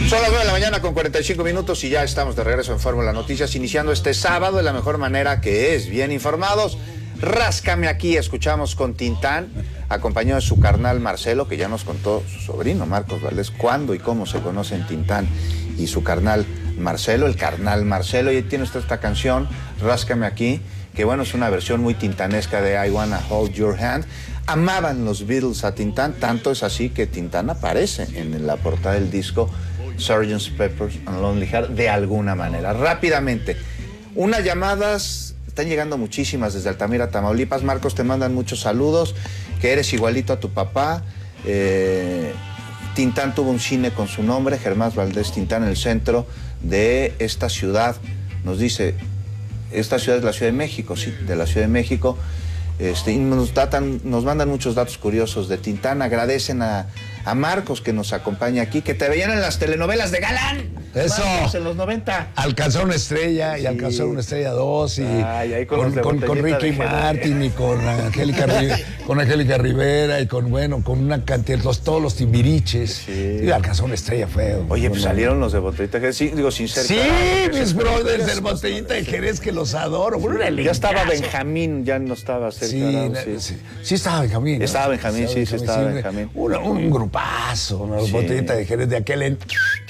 Son las 9 de la mañana con 45 minutos y ya estamos de regreso en Fórmula Noticias, iniciando este sábado de la mejor manera que es, bien informados. Ráscame aquí, escuchamos con Tintán, acompañado de su carnal Marcelo, que ya nos contó su sobrino Marcos Valdés cuándo y cómo se conocen Tintán y su carnal Marcelo, el carnal Marcelo. Y ahí tiene usted esta canción, Ráscame aquí, que bueno, es una versión muy tintanesca de I Wanna Hold Your Hand. Amaban los Beatles a Tintán, tanto es así que Tintán aparece en la portada del disco Sgt. Pepper's and Lonely Hearts de alguna manera. Rápidamente, unas llamadas, están llegando muchísimas desde Altamira, Tamaulipas. Marcos, te mandan muchos saludos, que eres igualito a tu papá. Tintán tuvo un cine con su nombre, Germán Valdés Tintán, en el centro de esta ciudad. Nos dice, esta ciudad es la Ciudad de México, sí, de la Ciudad de México. Y nos mandan muchos datos curiosos de Tintán. Agradecen a Marcos, que nos acompaña aquí, que te veían en las telenovelas de Galán. Eso. Marcos, en los 90. Alcanzó una estrella, sí. Y alcanzó una estrella 2. Y ahí con Ricky Martin y con Angélica Rivera y con una cantidad, todos los Timbiriches. Sí. Y alcanzó una estrella feo. Oye, pues salieron los de Botellita de Jerez. Sí, digo, sin ser. Sí, mis brothers del Botellita de Jerez, que los adoro. Sí. Ya estaba Benjamín, ya no estaba cerca. Sí estaba Benjamín, ¿no? Estaba Benjamín, sí, estaba Benjamín. Un grupazo, una Botellita de Jerez de aquel.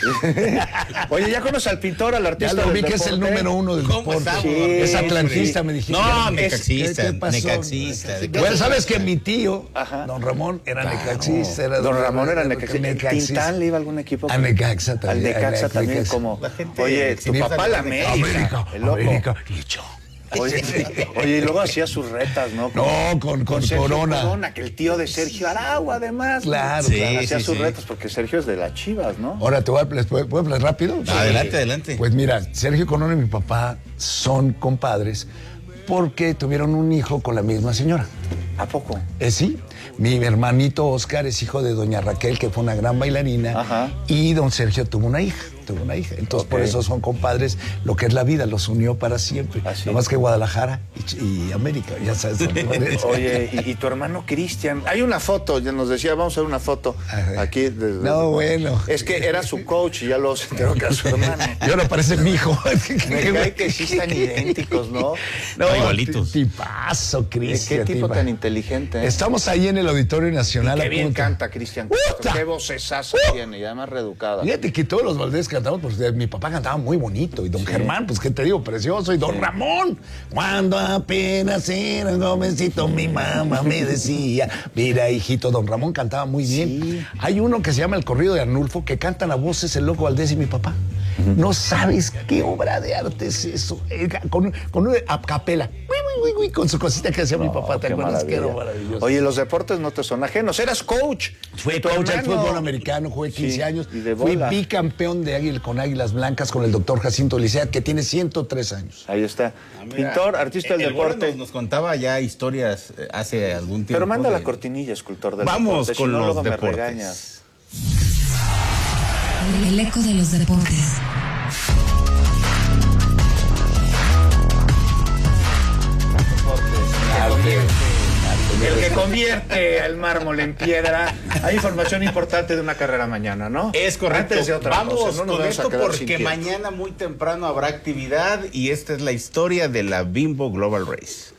Oye, ¿ya conoces al pintor, al artista? Ya lo vi, que es el número 1 del deporte. Sí, es atlantista, me dijiste. No, necaxista. ¿Qué pasó? Necaxista. Bueno, sabes que mi tío, don Ramón, era necaxista. Don Ramón era necaxista. ¿Tintán le iba a algún equipo? A Necaxa también. Al Necaxa también, como... Oye, tu papá la América. El loco. América, y yo. Oye, y luego hacía sus retas, ¿no? Con Corona. Que el tío de Sergio Arau, además. Claro, hacía sus retas, porque Sergio es de las Chivas, ¿no? Ahora, ¿puedo hablar rápido? Adelante. Pues mira, Sergio Corona y mi papá son compadres porque tuvieron un hijo con la misma señora. ¿A poco? Sí. Mi hermanito Oscar es hijo de doña Raquel, que fue una gran bailarina. Ajá. Y don Sergio tuvo una hija. Entonces, por eso son compadres. Lo que es la vida los unió para siempre. No más que Guadalajara y América, ya sabes. Oye, y tu hermano Cristian, hay una foto, ya nos decía, vamos a ver una foto aquí. Bueno. Es que era su coach y ya lo enteró que era su hermano. Y ahora parece mi hijo. Me cae que sí están idénticos, ¿no? No, igualitos. Tipazo, Cristian. Qué tipo tan inteligente. Estamos ahí en el Auditorio Nacional. Y qué bien canta Cristian. Qué vocesazo tiene, y además reeducada. Fíjate que todos los Valdés cantamos, porque mi papá cantaba muy bonito, y don Germán, pues qué te digo, precioso, y don Ramón, cuando apenas era jovencito, mi mamá me decía, mira, hijito, don Ramón cantaba muy bien. Sí. Hay uno que se llama El Corrido de Arnulfo, que cantan a voces el Loco Valdés y mi papá. No sabes qué obra de arte es eso, con una a capela, con su cosita que hacía mi papá, ¿te acuerdas? Qué maravilloso. Oye, los deportes no te son ajenos, eras coach. Fui coach del fútbol americano, jugué 15 años, fui bicampeón con Águilas Blancas con el doctor Jacinto Licea, que tiene 103 años. Ahí está. Pintor, artista del deporte. Nos contaba ya historias hace algún tiempo. Pero manda la cortinilla, escultor del deporte. Vamos con los deportes. Me regañas. El eco de los deportes. El que convierte el mármol en piedra. Hay información importante de una carrera mañana, ¿no? Es correcto. Antes de otra cosa, con esto porque mañana muy temprano habrá actividad y esta es la historia de la Bimbo Global Race.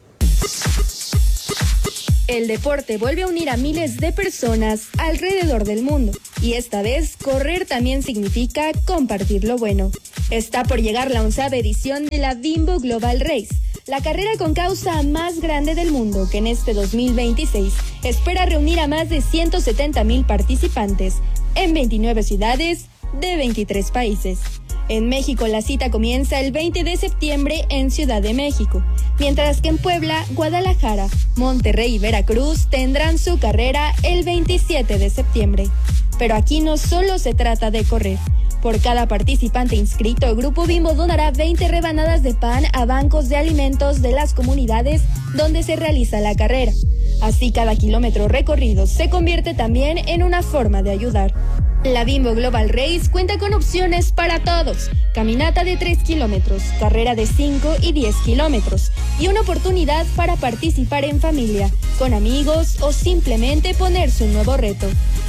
El deporte vuelve a unir a miles de personas alrededor del mundo. Y esta vez, correr también significa compartir lo bueno. Está por llegar la 11ª edición de la Bimbo Global Race, la carrera con causa más grande del mundo, que en este 2026 espera reunir a más de 170,000 participantes en 29 ciudades de 23 países. En México la cita comienza el 20 de septiembre en Ciudad de México, mientras que en Puebla, Guadalajara, Monterrey y Veracruz tendrán su carrera el 27 de septiembre. Pero aquí no solo se trata de correr. Por cada participante inscrito, Grupo Bimbo donará 20 rebanadas de pan a bancos de alimentos de las comunidades donde se realiza la carrera. Así, cada kilómetro recorrido se convierte también en una forma de ayudar. La Bimbo Global Race cuenta con opciones para todos: caminata de 3 kilómetros, carrera de 5 y 10 kilómetros, y una oportunidad para participar en familia, con amigos o simplemente ponerse un nuevo reto.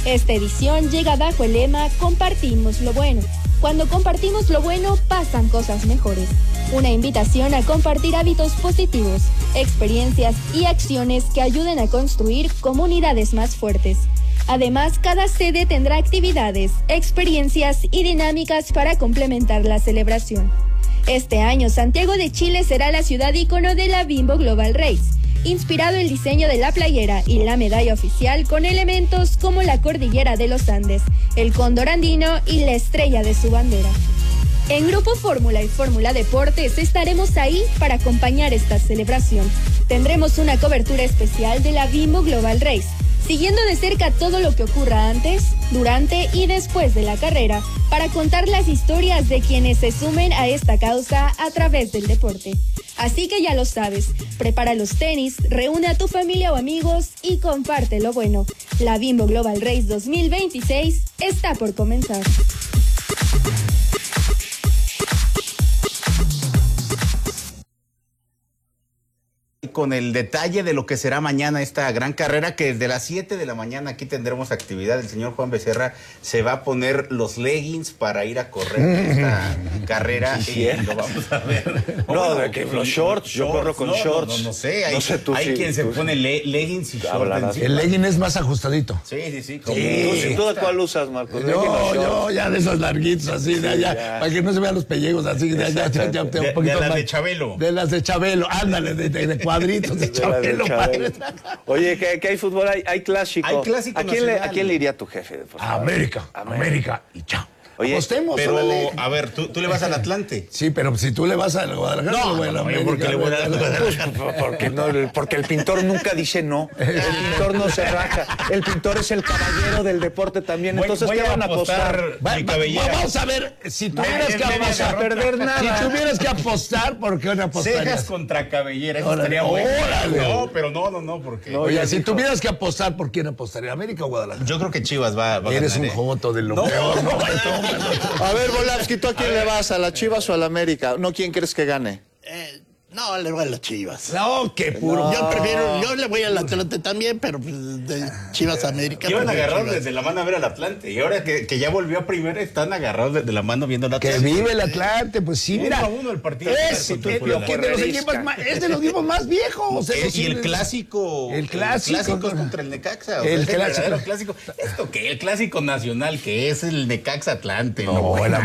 Esta edición llega bajo el lema Compartimos lo bueno. Cuando compartimos lo bueno, pasan cosas mejores. Una invitación a compartir hábitos positivos, experiencias y acciones que ayuden a construir comunidades más fuertes. Además, cada sede tendrá actividades, experiencias y dinámicas para complementar la celebración. Este año, Santiago de Chile será la ciudad ícono de la Bimbo Global Race, inspirado el diseño de la playera y la medalla oficial con elementos como la cordillera de los Andes, el cóndor andino y la estrella de su bandera. En Grupo Fórmula y Fórmula Deportes estaremos ahí para acompañar esta celebración. Tendremos una cobertura especial de la Bimbo Global Race, siguiendo de cerca todo lo que ocurra antes, durante y después de la carrera, para contar las historias de quienes se sumen a esta causa a través del deporte. Así que ya lo sabes, prepara los tenis, reúne a tu familia o amigos y comparte lo bueno. La Bimbo Global Race 2026 está por comenzar. Con el detalle de lo que será mañana esta gran carrera, que desde las 7 de la mañana aquí tendremos actividad. El señor Juan Becerra se va a poner los leggings para ir a correr esta carrera y lo vamos a ver. No, de que los shorts, yo corro con shorts. No sé, hay, no sé tú, hay quien se pone leggings y shorts. El legging es más ajustadito. Sí. ¿Tú de cuál usas, Marcos? Yo ya de esos larguitos así, de allá, para que no se vean los pellejos así, de allá, un poquito de las más. de Chabelo. De las de Chabelo, ándale, de cuadritos de Chabelo. Oye, que hay fútbol, hay clásico. Hay clásico nacional. ¿A quién le iría tu jefe? América y chao. Oye, apostemos, pero, órale. a ver, ¿tú le vas al Atlante? Sí, pero si tú le vas al Guadalajara, porque le voy a dar porque el pintor nunca dice no. El pintor no se raja. El pintor es el caballero del deporte también. Entonces, ¿qué van a apostar? Vamos a ver, si tuvieras que apostar, a perder nada. Si tuvieras que apostar, ¿por qué no apostarías? Cejas contra cabellera, eso estaría bueno. No, pero no, porque... Oye, si tuvieras que apostar, ¿por quién apostaría? ¿América o Guadalajara? Yo creo que Chivas va a ganar. Eres un joto de lo peor. A ver, Volavsky, ¿tú a quién le vas? ¿A la Chivas o a la América? ¿No, quién crees que gane? No, le voy a las Chivas. No, qué puro. No. Yo le voy al Atlante también, pero pues, de Chivas a América. Iban pues, agarrados Chivas. desde la mano a ver al Atlante. Y ahora que ya volvió a primera, están agarrados desde la mano viendo al Atlante. Que vive el Atlante, pues sí, mira. 1-1 el partido. Es de los equipos más viejos. Y el clásico. El clásico es contra el Necaxa. El es clásico. verdadero clásico. ¿Esto qué? El clásico nacional, que es el Necaxa Atlante. No, el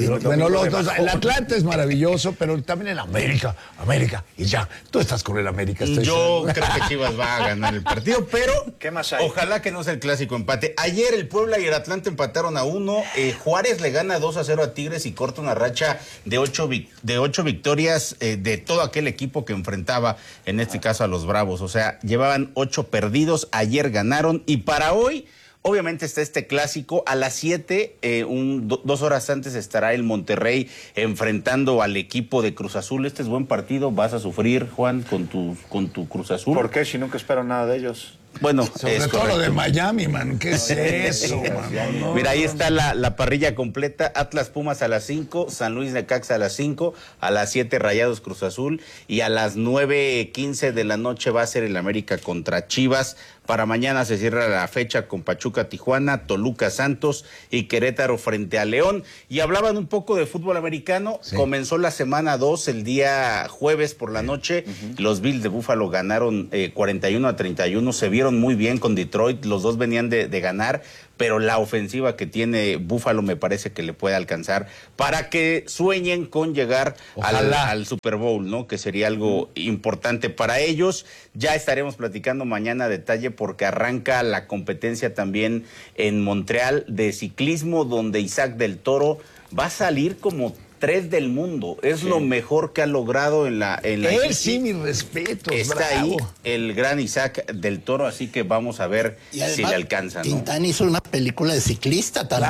Atlante es maravilloso, pero también el América, y ya. Tú estás con el América. Yo creo que Chivas va a ganar el partido, pero ¿qué más hay? Ojalá que no sea el clásico empate. Ayer el Puebla y el Atlante empataron a 1. Juárez le gana 2-0 a Tigres y corta una racha de 8 victorias de todo aquel equipo que enfrentaba, en este caso a los Bravos. O sea, llevaban 8 perdidos, ayer ganaron y para hoy... Obviamente está este clásico. A las 7, 2 horas antes, estará el Monterrey enfrentando al equipo de Cruz Azul. Este es buen partido. Vas a sufrir, Juan, con tu Cruz Azul. ¿Por qué? Si nunca espero nada de ellos. Bueno, sobre todo correcto. Lo de Miami, man. ¿Qué es eso, man? No, mira, ahí está la parrilla completa. Atlas Pumas a las 5, San Luis Necaxa a las 5, a las 7 Rayados Cruz Azul y a las 9:15 de la noche va a ser el América contra Chivas. Para mañana se cierra la fecha con Pachuca Tijuana, Toluca Santos y Querétaro frente a León. Y hablaban un poco de fútbol americano. Sí. Comenzó la semana 2 el día jueves por la noche. Los Bills de Buffalo ganaron 41-31. Se vieron muy bien con Detroit. Los dos venían de ganar, pero la ofensiva que tiene Buffalo me parece que le puede alcanzar para que sueñen con llegar al Super Bowl, ¿no? Que sería algo importante para ellos. Ya estaremos platicando mañana a detalle porque arranca la competencia también en Montreal de ciclismo, donde Isaac del Toro va a salir como 3 del mundo. Es lo mejor que ha logrado en la él sí, mis respetos. Está bravo. ahí el gran Isaac del Toro, así que vamos a ver además, si le alcanza, ¿no? Tintán hizo una película de ciclista también.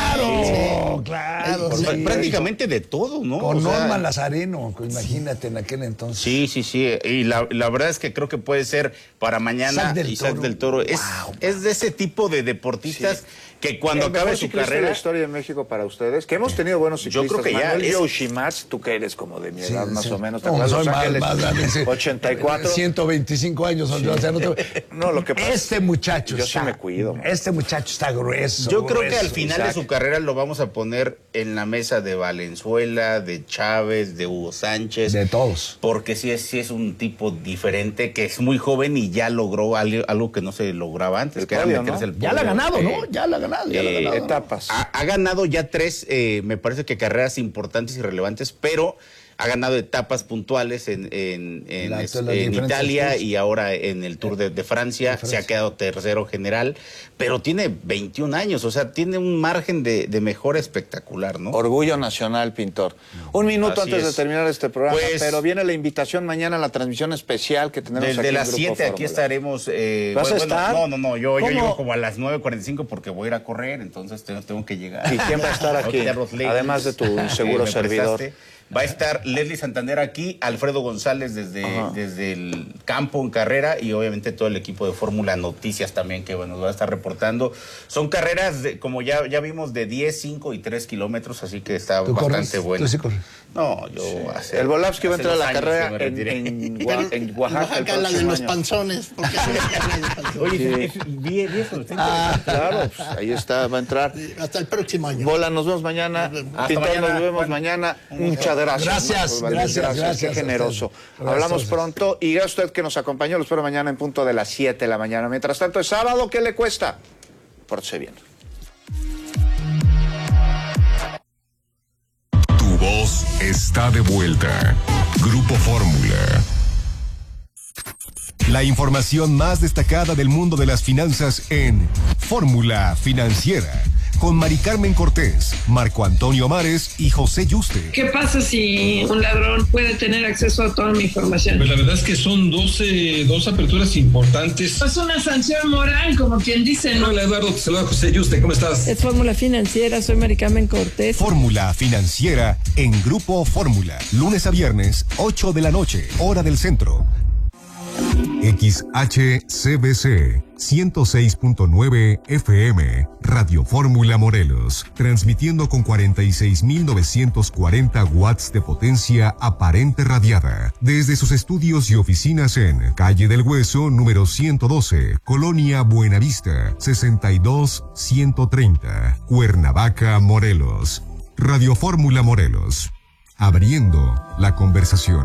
Claro. Sí. Prácticamente de todo, ¿no? Con Norman Lazareno, imagínate en aquel entonces. Sí. Y la verdad es que creo que puede ser para mañana Isaac del Toro. Es de ese tipo de deportistas que cuando ¿El acabe mejor su ciclista carrera... de la historia de México para ustedes? Que hemos tenido buenos ciclistas. Yo creo que ya Manuel es- Yoshimats, tú que eres como de mi edad más o menos. ¿te No, acuerdas? soy Los Ángeles, más grande, sí. 84. 125 años. O sea, no No, lo que pasa este muchacho yo sí me cuido. Este muchacho está grueso. Yo creo que grueso. al final de su carrera lo vamos a poner en la mesa de Valenzuela, de Chávez, de Hugo Sánchez. De todos. Porque sí es un tipo diferente, que es muy joven y ya logró algo que no se lograba antes, El que era podio, meterse ¿no? al Ya la ha podio. ganado, ¿no? Ya la ha ganado. Etapas. Ha ganado ya 3, me parece que carreras importantes y relevantes, pero ha ganado etapas puntuales en Las en diferentes Italia tours. y ahora en el Tour de Francia. Se ha quedado tercero general, pero tiene 21 años, o sea, tiene un margen de mejora espectacular, ¿no? Orgullo nacional, Pintor. Un minuto Así antes de es. terminar este programa, Pues- pero viene la invitación mañana a la transmisión especial que tendremos aquí Desde en las Grupo 7 aquí Fórmula. estaremos. ¿Vas a estar? No, yo ¿Cómo? llego como a las 9:45 porque voy a ir a correr, entonces tengo que llegar. ¿Y quién va a estar aquí? Voy a los ladies, Además de tu seguro me servidor. prestaste. Va a estar Leslie Santander aquí, Alfredo González desde el campo en carrera y obviamente todo el equipo de Fórmula Noticias también que nos va a estar reportando. Son carreras, como ya vimos, de 10, 5 y 3 kilómetros, así que está ¿Tú bastante corres? bueno. ¿Tú sí corres? No, yo hace... El Volapsky va a hace entrar a 2 la años carrera que me retiré. en En Oaxaca. el la de próximo los año. panzones. Porque sí, la de los panzones. Oye, vi eso. está interesante. Claro, pues, ahí está, va a entrar. Hasta el próximo año. Bola, nos vemos mañana. Hasta Pintor, mañana, nos vemos Juan. mañana. Muchas gracias. Gracias, Marcos Valdés, gracias, Qué a generoso. usted. Gracias. Hablamos pronto y a usted que nos acompañó. Lo espero mañana en punto de las 7 de la mañana. Mientras tanto, es sábado. ¿Qué le cuesta? Pórtese bien. Tu voz está de vuelta. Grupo Fórmula. La información más destacada del mundo de las finanzas en Fórmula Financiera. Con Mari Carmen Cortés, Marco Antonio Mares y José Yuste. ¿Qué pasa si un ladrón puede tener acceso a toda mi información? Pues la verdad es que son dos aperturas importantes. Es una sanción moral, como quien dice, ¿no? Hola Eduardo, te saluda José Yuste, ¿cómo estás? Es Fórmula Financiera, soy Mari Carmen Cortés. Fórmula Financiera en Grupo Fórmula. Lunes a viernes, 8 de la noche, hora del centro. XHCBC 106.9 FM, Radio Fórmula Morelos, transmitiendo con 46.940 watts de potencia aparente radiada, desde sus estudios y oficinas en Calle del Hueso, número 112, Colonia Buenavista, 62130, Cuernavaca, Morelos. Radio Fórmula Morelos, abriendo la conversación.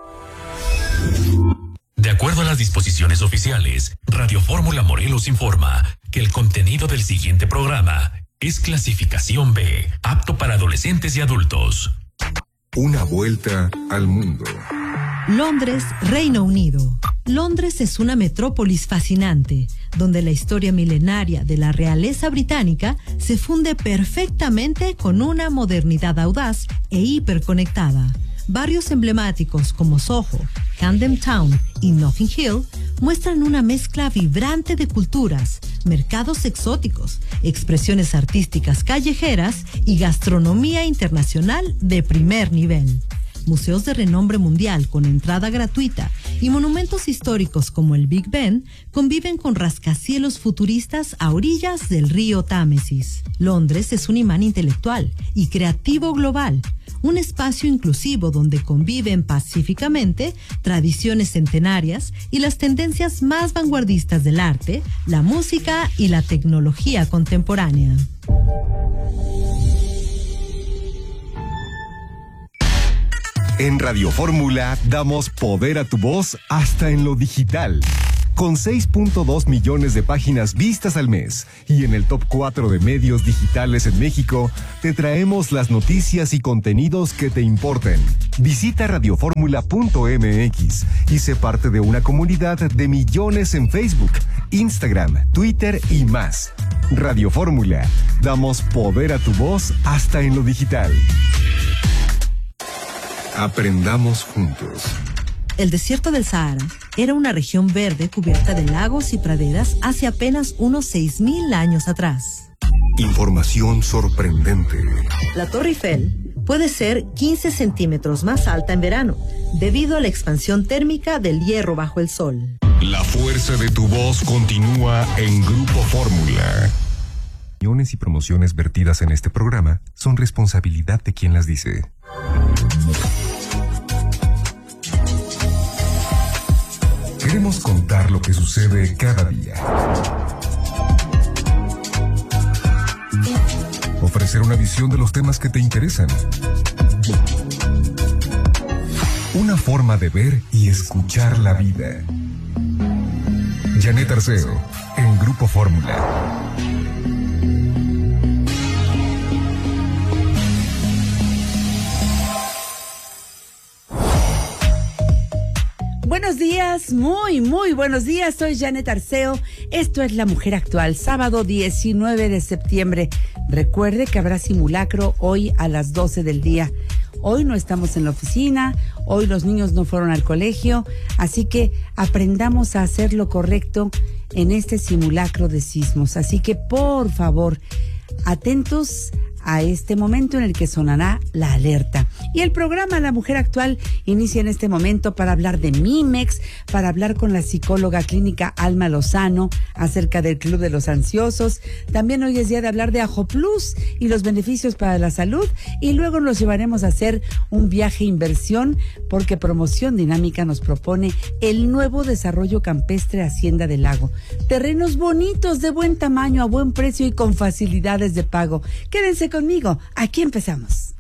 De acuerdo a las disposiciones oficiales, Radio Fórmula Morelos informa que el contenido del siguiente programa es clasificación B, apto para adolescentes y adultos. Una vuelta al mundo. Londres, Reino Unido. Londres es una metrópolis fascinante, donde la historia milenaria de la realeza británica se funde perfectamente con una modernidad audaz e hiperconectada. Barrios emblemáticos como Soho, Camden Town y Notting Hill muestran una mezcla vibrante de culturas, mercados exóticos, expresiones artísticas callejeras y gastronomía internacional de primer nivel. Museos de renombre mundial con entrada gratuita y monumentos históricos como el Big Ben conviven con rascacielos futuristas a orillas del río Támesis. Londres es un imán intelectual y creativo global, un espacio inclusivo donde conviven pacíficamente tradiciones centenarias y las tendencias más vanguardistas del arte, la música y la tecnología contemporánea. En Radio Fórmula damos poder a tu voz hasta en lo digital. Con 6.2 millones de páginas vistas al mes y en el top 4 de medios digitales en México, te traemos las noticias y contenidos que te importen. Visita radioformula.mx y sé parte de una comunidad de millones en Facebook, Instagram, Twitter y más. Radio Fórmula, damos poder a tu voz hasta en lo digital. Aprendamos juntos. El desierto del Sahara era una región verde cubierta de lagos y praderas hace apenas unos 6.000 años atrás. Información sorprendente. La Torre Eiffel puede ser 15 centímetros más alta en verano, debido a la expansión térmica del hierro bajo el sol. La fuerza de tu voz continúa en Grupo Fórmula. Opiniones y promociones vertidas en este programa son responsabilidad de quien las dice. Queremos contar lo que sucede cada día. Ofrecer una visión de los temas que te interesan. Una forma de ver y escuchar la vida. Janet Arceo, en Grupo Fórmula. Buenos días, muy buenos días. Soy Janet Arceo. Esto es La Mujer Actual, sábado 19 de septiembre. Recuerde que habrá simulacro hoy a las 12 del día. Hoy no estamos en la oficina, hoy los niños no fueron al colegio, así que aprendamos a hacer lo correcto en este simulacro de sismos. Así que, por favor, atentos a este momento en el que sonará la alerta. Y el programa La Mujer Actual inicia en este momento para hablar de Mimex, para hablar con la psicóloga clínica Alma Lozano acerca del Club de los Ansiosos. También hoy es día de hablar de Ajo Plus y los beneficios para la salud. Y luego nos llevaremos a hacer un viaje inversión porque Promoción Dinámica nos propone el nuevo desarrollo campestre Hacienda del Lago. Terrenos bonitos, de buen tamaño, a buen precio y con facilidades de pago. Quédense conmigo, aquí empezamos.